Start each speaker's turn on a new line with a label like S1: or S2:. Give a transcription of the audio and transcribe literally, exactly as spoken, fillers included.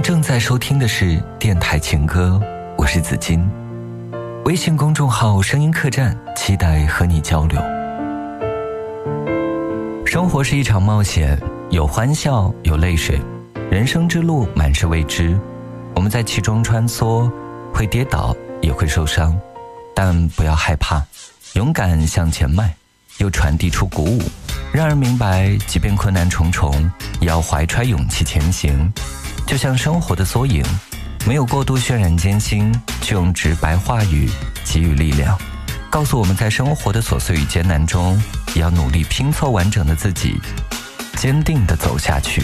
S1: 您正在收听的是电台情歌，我是子金。微信公众号声音客栈，期待和你交流。生活是一场冒险，有欢笑，有泪水，人生之路满是未知，我们在其中穿梭，会跌倒，也会受伤，但不要害怕，勇敢向前迈，又传递出鼓舞，让人明白即便困难重重，也要怀揣勇气前行。就像生活的缩影，没有过度渲染艰辛，却用直白话语给予力量，告诉我们在生活的琐碎与艰难中，也要努力拼凑完整的自己，坚定地走下去。